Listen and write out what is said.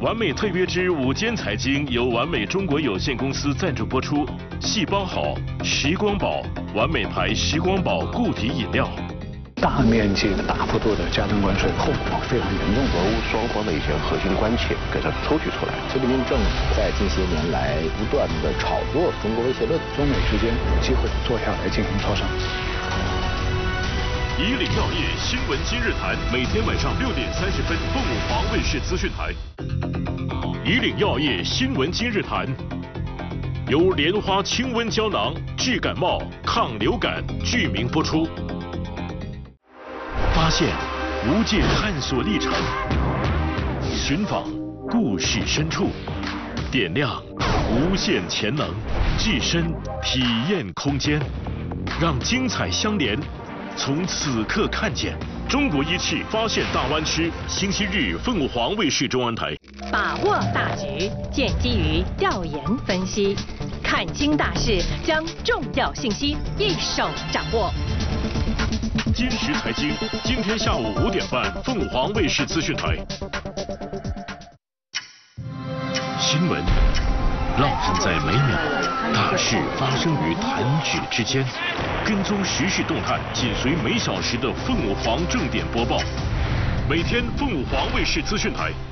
完美特约之午间财经由完美中国有限公司赞助播出。细胞好，时光宝，完美牌时光宝固体饮料。 大面积的、大幅度的加征关税，后果非常严重。 俄乌双方的一些核心关切给它抽取出来。 习近平政府在近些年来不断的炒作中国威胁论， 中美之间有机会坐下来进行磋商。 以岭药业新闻今日谈，每天晚上6点30分，凤舞华卫视资讯台。以岭药业新闻今日谈，由莲花清瘟胶囊治感冒、抗流感剧名播出。发现无界探索历程，寻访故事深处，点亮无限潜能，置身体验空间，让精彩相连。从此刻看见中国仪器发现大湾区，星期日凤舞华卫视中央台。 把握大局，建基于调研分析，看清大势，将重要信息一手掌握。 今时财经，今天下午5点半，凤舞华卫视资讯台。新闻浪漫在每秒，大事发生于弹指之间。跟踪时事动态，紧随每小时的凤舞华正点播报。每天凤舞华卫视资讯台